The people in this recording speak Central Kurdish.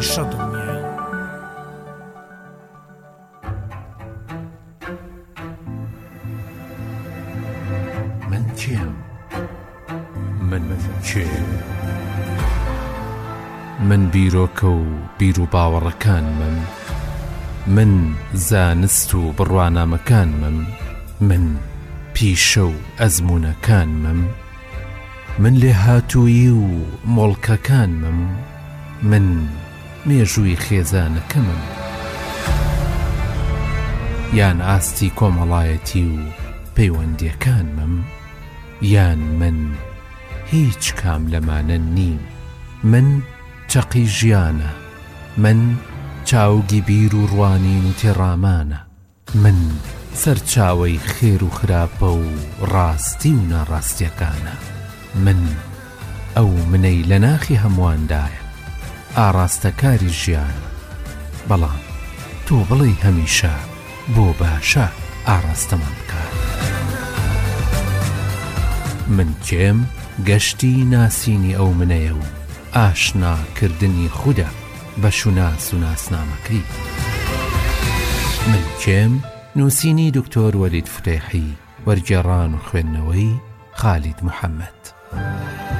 خۆشە دڵنیایی. من کێم؟ من کێم؟ من بیرۆکە و بیر و باوەڕەکانمم، من زانست و بڕوانامەکانمم، من پیشە و ئەزمونەکانمم، من لێهاتوویی و مۆڵکەکانمم، من مێژووی خێزانەکەمم، یان ئاستی کۆمەڵایەتی و پەیوەندیەکانمم، یان من هیچ کام لەمانە نیم. من چەقی ژیانە، من چاوگی بیر و ڕوانین و تێڕامانە، من سەرچاوەی خێر و خراپە و ڕاستی و ناڕاستیەکانە، من ئەو منەی لە ناخی هەمواندایە، ئاڕاستەکاری ژیان. بەڵام تۆ بڵێ هەمیشە بۆ باشە ئاڕاستەمان بکە. من کێم؟ گەشتی ناسینی ئەو منەیە و ئاشناکردنی خودە بە شوناس و ناسنامەکەی. من کێم؟ نووسینی دکتۆر وەلید فتێحی، وەرگێڕان و خوێندنەوەی خالید محەممەد.